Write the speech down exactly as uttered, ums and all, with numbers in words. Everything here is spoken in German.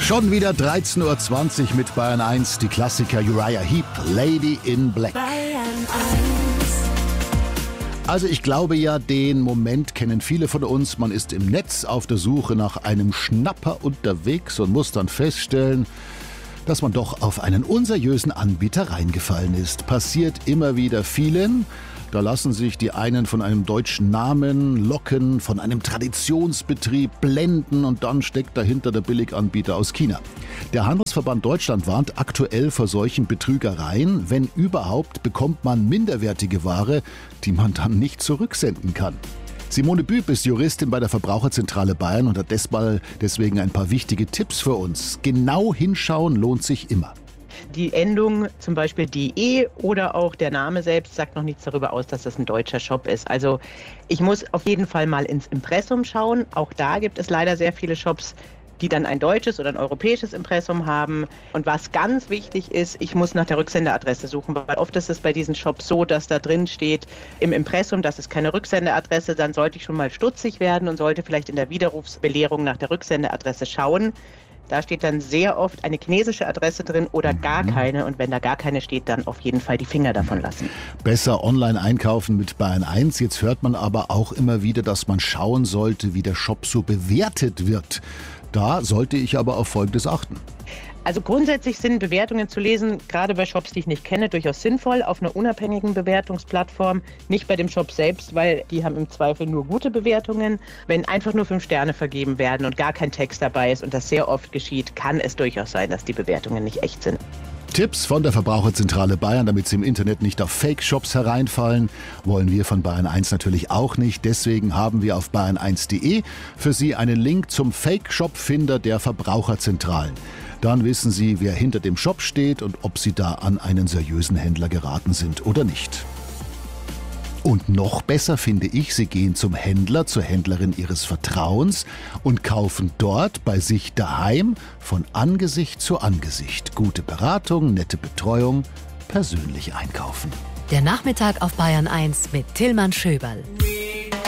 Schon wieder dreizehn Uhr zwanzig mit Bayern eins, die Klassiker Uriah Heep, Lady in Black. Also ich glaube ja, den Moment kennen viele von uns. Man ist im Netz auf der Suche nach einem Schnapper unterwegs und muss dann feststellen, dass man doch auf einen unseriösen Anbieter reingefallen ist. Passiert immer wieder vielen. Da lassen sich die einen von einem deutschen Namen locken, von einem Traditionsbetrieb blenden und dann steckt dahinter der Billiganbieter aus China. Der Handelsverband Deutschland warnt aktuell vor solchen Betrügereien. Wenn überhaupt, bekommt man minderwertige Ware, die man dann nicht zurücksenden kann. Simone Büb ist Juristin bei der Verbraucherzentrale Bayern und hat deswegen ein paar wichtige Tipps für uns. Genau hinschauen lohnt sich immer. Die Endung, zum Beispiel .de oder auch der Name selbst, sagt noch nichts darüber aus, dass das ein deutscher Shop ist. Also ich muss auf jeden Fall mal ins Impressum schauen. Auch da gibt es leider sehr viele Shops, die dann ein deutsches oder ein europäisches Impressum haben. Und was ganz wichtig ist, ich muss nach der Rücksendeadresse suchen, weil oft ist es bei diesen Shops so, dass da drin steht im Impressum, das ist keine Rücksendeadresse, dann sollte ich schon mal stutzig werden und sollte vielleicht in der Widerrufsbelehrung nach der Rücksendeadresse schauen. Da steht dann sehr oft eine chinesische Adresse drin oder gar keine. Und wenn da gar keine steht, dann auf jeden Fall die Finger davon lassen. Besser online einkaufen mit Bayern eins. Jetzt hört man aber auch immer wieder, dass man schauen sollte, wie der Shop so bewertet wird. Da sollte ich aber auf Folgendes achten. Also grundsätzlich sind Bewertungen zu lesen, gerade bei Shops, die ich nicht kenne, durchaus sinnvoll, auf einer unabhängigen Bewertungsplattform, nicht bei dem Shop selbst, weil die haben im Zweifel nur gute Bewertungen. Wenn einfach nur fünf Sterne vergeben werden und gar kein Text dabei ist und das sehr oft geschieht, kann es durchaus sein, dass die Bewertungen nicht echt sind. Tipps von der Verbraucherzentrale Bayern, damit Sie im Internet nicht auf Fake-Shops hereinfallen, wollen wir von Bayern eins natürlich auch nicht. Deswegen haben wir auf bayern eins punkt de für Sie einen Link zum Fake-Shop-Finder der Verbraucherzentralen. Dann wissen Sie, wer hinter dem Shop steht und ob Sie da an einen seriösen Händler geraten sind oder nicht. Und noch besser finde ich, Sie gehen zum Händler, zur Händlerin Ihres Vertrauens und kaufen dort bei sich daheim von Angesicht zu Angesicht. Gute Beratung, nette Betreuung, persönlich einkaufen. Der Nachmittag auf Bayern eins mit Tillmann Schöberl.